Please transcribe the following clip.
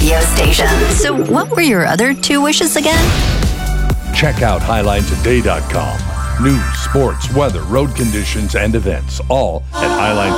radio station. So what were your other 2 wishes again? Check out HighlineToday.com. News, sports, weather, road conditions, and events, all at Highline